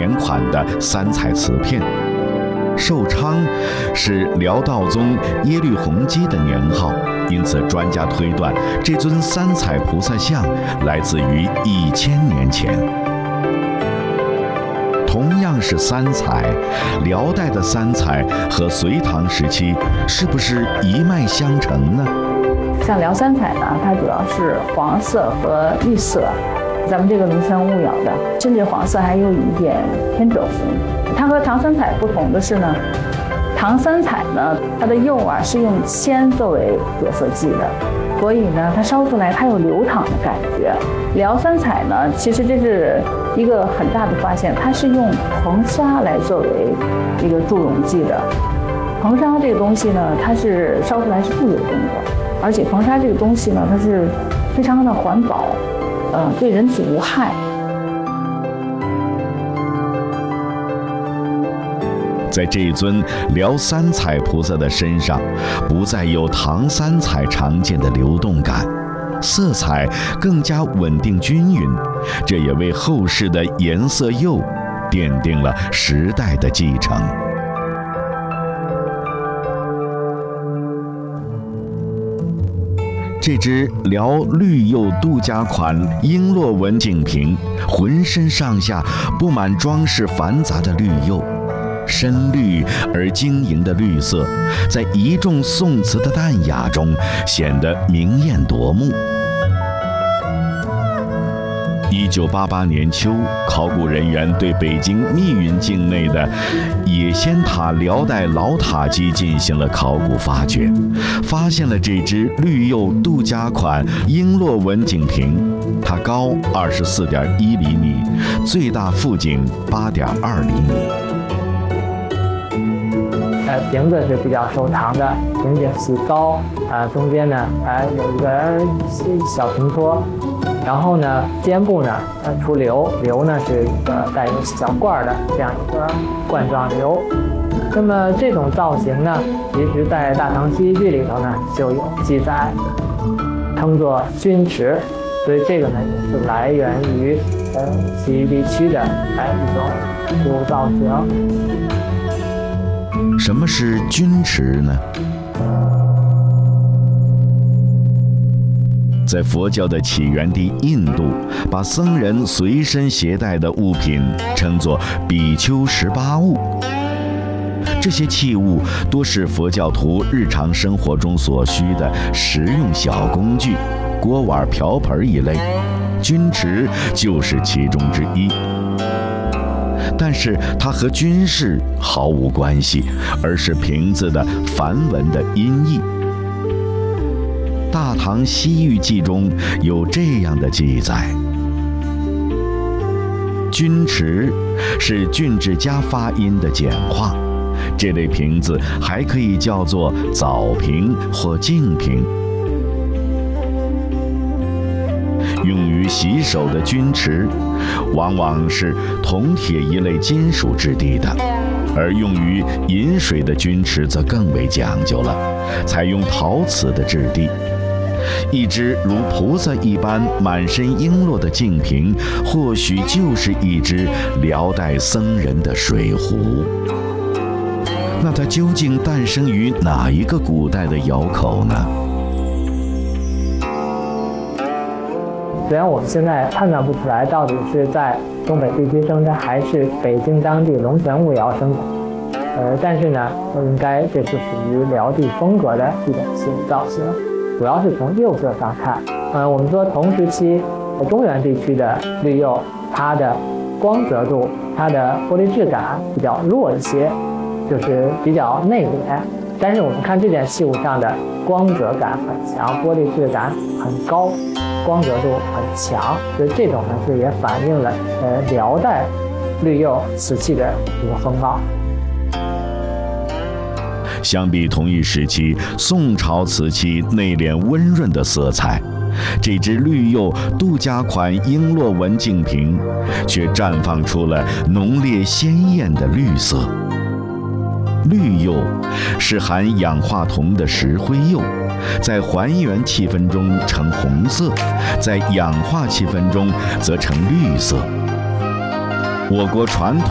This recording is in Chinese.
年款的三彩瓷片。寿昌是辽道宗耶律洪基的年号，因此专家推断这尊三彩菩萨像来自于1000年前。同样是三彩，辽代的三彩和隋唐时期是不是一脉相承呢？ 像辽三彩呢，它主要是黄色和绿色，咱们这个龙泉雾窑的，甚至黄色还有一点偏走红。它和唐三彩不同的是呢，唐三彩呢，它的釉是用铅作为着色剂的，所以呢，它烧出来它有流淌的感觉。辽三彩呢，其实这是一个很大的发现，它是用硼砂来作为一个助溶剂的。硼砂这个东西呢，它是烧出来是不流动的，而且硼砂这个东西呢，它是非常的环保，对人体无害。 在这尊辽三彩菩萨的身上，不再有唐三彩常见的流动感，色彩更加稳定均匀，这也为后世的颜色釉奠定了时代的继承。这只辽绿釉度假款璎珞纹净瓶，浑身上下布满装饰繁杂的绿釉。深绿而晶莹的绿色，在一众宋瓷的淡雅中显得明艳夺目。1988年秋，考古人员对北京密云境内的野仙塔辽代老塔基进行了考古发掘，发现了这只绿釉度假款璎珞纹净瓶，它高24.1厘米，最大腹径8.2厘米。 瓶子是比较瘦长的，瓶颈细高，中间呢有一个小平托，然后呢肩部呢出瘤，瘤呢是一个带有小罐的这样一个冠状瘤。那么这种造型呢，其实在《大唐西域记》里头呢就有记载，称作钧池，所以这个呢也是来源于西域地区的一种古造型。 什么是钧池呢？在佛教的起源地印度，把僧人随身携带的物品称作比丘18物。这些器物多是佛教徒日常生活中所需的实用小工具，锅碗瓢盆一类，钧池就是其中之一。但是它和军事毫无关系，而是瓶子的梵文的音译。《大唐西域记》中有这样的记载：钧池是钧字加发音的简化，这类瓶子还可以叫做澡瓶或净瓶。用于洗手的钧池，往往是铜铁一类金属质地的，而用于饮水的钧池则更为讲究了，采用陶瓷的质地。一只如菩萨一般满身璎珞的净瓶，或许就是一只辽代僧人的水壶。那它究竟诞生于哪一个古代的窑口呢？ 虽然我们现在判断不出来到底是在东北地区生产还是北京当地龙泉雾窑生产，但是呢，应该这是属于辽地风格的一种器物造型，主要是从釉色上看。我们说同时期中原地区的绿釉，它的光泽度、它的玻璃质感比较弱一些，就是比较内敛。但是我们看这件器物上的光泽感很强，玻璃质感很高，光泽度很强，所以这种呢是也反映了辽代绿釉瓷器的一个风貌。 相比同一时期宋朝瓷器内敛温润的色彩，这只绿釉度假款璎珞纹净瓶却绽放出了浓烈鲜艳的绿色。绿釉是含氧化铜的石灰釉，在还原气氛中呈红色，在氧化气氛中则呈绿色。我国传统